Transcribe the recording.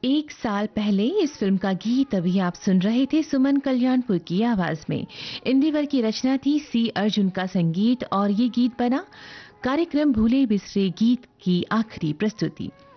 एक साल पहले इस फिल्म का गीत अभी आप सुन रहे थे सुमन कल्याणपुर की आवाज में। इंदिवर की रचना थी, सी अर्जुन का संगीत, और ये गीत बना कार्यक्रम भूले बिसरे गीत की आखिरी प्रस्तुति।